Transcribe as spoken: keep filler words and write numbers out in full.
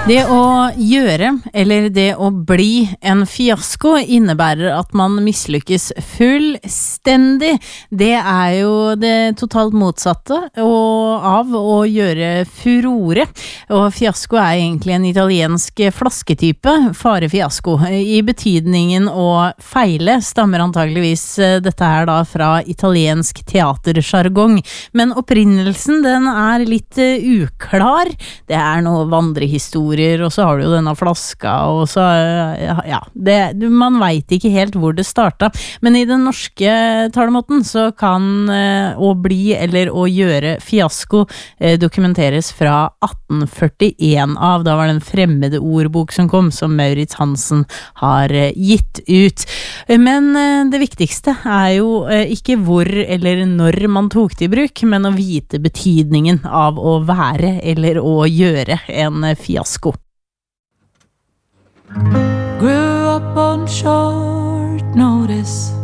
Det å gjøre, eller det å bli en fiasko innebærer at man mislykkes fullstendig. Det er jo det totalt motsatte og av å gjøre furore. Og fiasko er egentlig en italiensk flasketype, farefiasko. I betydningen å feile stammer antageligvis dette her da fra italiensk teaterjargong. Men opprinnelsen den er litt uklar. Det er noe vandrehistorie, og så har du jo denne flaska, og så, ja, det, man vet ikke helt hvor det startet. Men i den norske talemåten så kan eh, å bli eller å gjøre fiasko eh, dokumenteres fra atten førtien av. Da var det en fremmede ordbok som kom, som Maurits Hansen har eh, gitt ut. Men eh, det viktigste er jo eh, ikke hvor eller når man tok det i bruk, men å vite betydningen av å være eller å gjøre en eh, fiasko. Grew up on short notice,